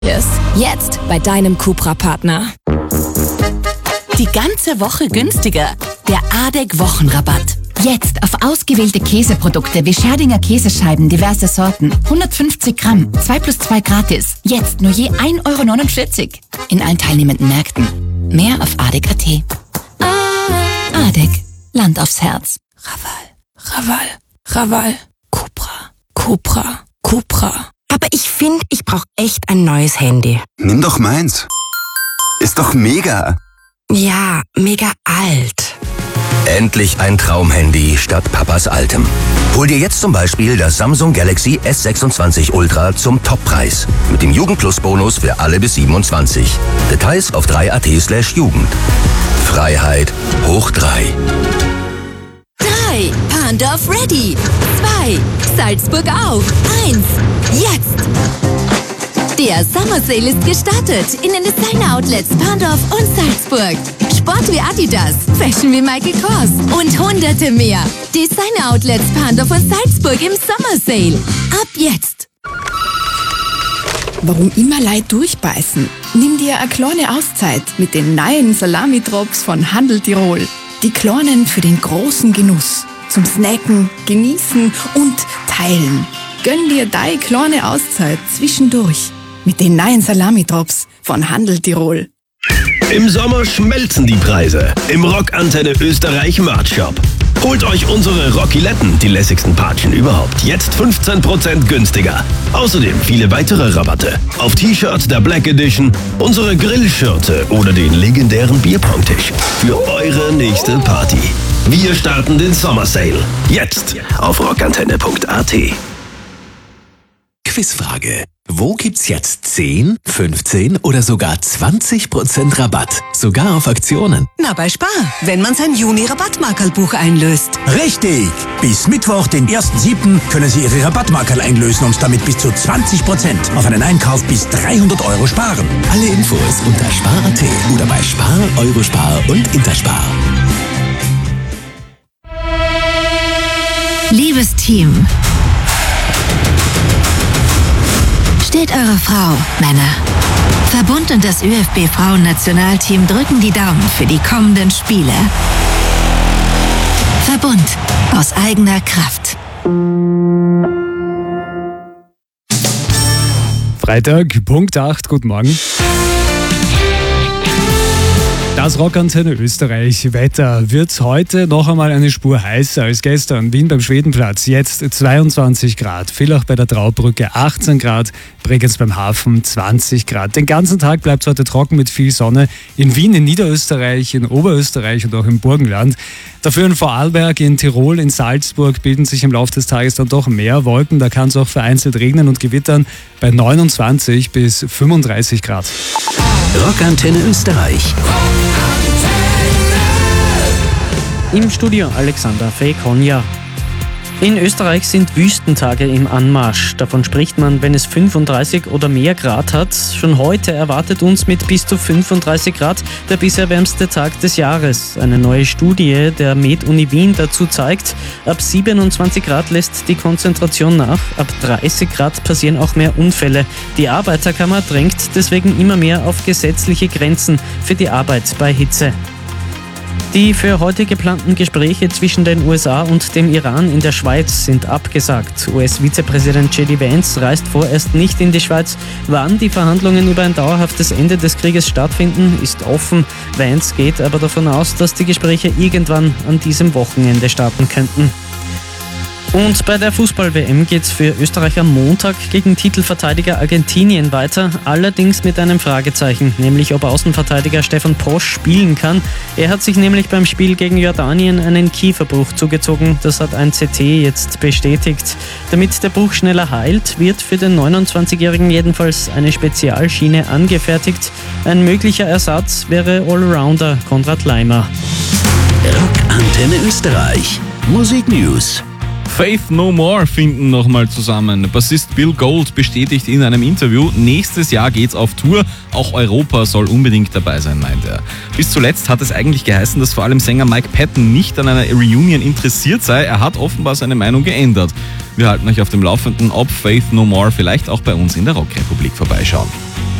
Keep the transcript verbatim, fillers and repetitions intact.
Jetzt bei deinem Cupra-Partner. Die ganze Woche günstiger. Der A D E C-Wochenrabatt. Jetzt auf ausgewählte Käseprodukte wie Scherdinger Käsescheiben, diverse Sorten. hundertfünfzig Gramm, zwei plus zwei gratis. Jetzt nur je ein Euro neunundvierzig. In allen teilnehmenden Märkten. Mehr auf A D E C punkt A T. A D E C. Land aufs Herz. Raval, Raval, Raval. Cupra, Cupra, Cupra. Aber ich finde, ich brauche echt ein neues Handy. Nimm doch meins. Ist doch mega. Ja, mega alt. Endlich ein Traumhandy statt Papas altem. Hol dir jetzt zum Beispiel das Samsung Galaxy S sechsundzwanzig Ultra zum Toppreis. Mit dem Jugend-Plus-Bonus für alle bis siebenundzwanzig. Details auf drei punkt at slash Jugend. Freiheit hoch drei. drei. Pandorf ready. zwei. Salzburg auf. eins. Jetzt. Der Summer Sale ist gestartet in den Designer-Outlets Pandorf und Salzburg. Sport wie Adidas, Fashion wie Michael Kors und hunderte mehr. Designer-Outlets Pandorf und Salzburg im Summer Sale. Ab jetzt. Warum immer Leid durchbeißen? Nimm dir eine kleine Auszeit mit den neuen Salami-Drops von Handel Tirol. Die kleinen für den großen Genuss. Zum Snacken, Genießen und Teilen. Gönn dir deine kleine Auszeit zwischendurch. Mit den neuen Salami-Drops von Handel Tirol. Im Sommer schmelzen die Preise im Rockantenne Österreich Merch Shop. Holt euch unsere Rockiletten, die lässigsten Patschen überhaupt, jetzt fünfzehn Prozent günstiger. Außerdem viele weitere Rabatte auf T-Shirts der Black Edition, unsere Grillschürze oder den legendären Bierpong-Tisch für eure nächste Party. Wir starten den Summer Sale. Jetzt auf rockantenne punkt a t. Quizfrage. Wo gibt's jetzt zehn, fünfzehn oder sogar zwanzig Prozent Rabatt? Sogar auf Aktionen. Na, bei Spar, wenn man sein Juni-Rabattmarkerlbuch einlöst. Richtig! Bis Mittwoch, den ersten siebten können Sie Ihre Rabattmarkerl einlösen und damit bis zu zwanzig Prozent auf einen Einkauf bis dreihundert Euro sparen. Alle Infos unter spar punkt a t oder bei Spar, Eurospar und Interspar. Liebes Team, steht eure Frau, Männer. Verbund und das Ö F B-Frauen-Nationalteam drücken die Daumen für die kommenden Spiele. Verbund aus eigener Kraft. Freitag, Punkt acht, guten Morgen. Das Rockantenne Österreich. Wetter wird heute noch einmal eine Spur heißer als gestern. Wien beim Schwedenplatz jetzt zweiundzwanzig Grad. Villach bei der Traubrücke achtzehn Grad. Bregenz beim Hafen zwanzig Grad. Den ganzen Tag bleibt es heute trocken mit viel Sonne. In Wien, in Niederösterreich, in Oberösterreich und auch im Burgenland. Dafür in Vorarlberg, in Tirol, in Salzburg bilden sich im Laufe des Tages dann doch mehr Wolken. Da kann es auch vereinzelt regnen und gewittern bei neunundzwanzig bis fünfunddreißig Grad. Rockantenne Österreich. Im Studio Alexander Fekonja. In Österreich sind Wüstentage im Anmarsch. Davon spricht man, wenn es fünfunddreißig oder mehr Grad hat. Schon heute erwartet uns mit bis zu fünfunddreißig Grad der bisher wärmste Tag des Jahres. Eine neue Studie der Med-Uni Wien dazu zeigt, ab siebenundzwanzig Grad lässt die Konzentration nach, ab dreißig Grad passieren auch mehr Unfälle. Die Arbeiterkammer drängt deswegen immer mehr auf gesetzliche Grenzen für die Arbeit bei Hitze. Die für heute geplanten Gespräche zwischen den U S A und dem Iran in der Schweiz sind abgesagt. U S-Vizepräsident J D Vance reist vorerst nicht in die Schweiz. Wann die Verhandlungen über ein dauerhaftes Ende des Krieges stattfinden, ist offen. Vance geht aber davon aus, dass die Gespräche irgendwann an diesem Wochenende starten könnten. Und bei der Fußball-W M geht's für Österreich am Montag gegen Titelverteidiger Argentinien weiter, allerdings mit einem Fragezeichen, nämlich ob Außenverteidiger Stefan Posch spielen kann. Er hat sich nämlich beim Spiel gegen Jordanien einen Kieferbruch zugezogen, das hat ein C T jetzt bestätigt. Damit der Bruch schneller heilt, wird für den neunundzwanzigjährigen jedenfalls eine Spezialschiene angefertigt. Ein möglicher Ersatz wäre Allrounder Konrad Laimer. Rockantenne Österreich. Musik News. Faith No More finden nochmal zusammen. Bassist Bill Gold bestätigt in einem Interview, nächstes Jahr geht's auf Tour. Auch Europa soll unbedingt dabei sein, meint er. Bis zuletzt hat es eigentlich geheißen, dass vor allem Sänger Mike Patton nicht an einer Reunion interessiert sei. Er hat offenbar seine Meinung geändert. Wir halten euch auf dem Laufenden, ob Faith No More vielleicht auch bei uns in der Rockrepublik vorbeischauen.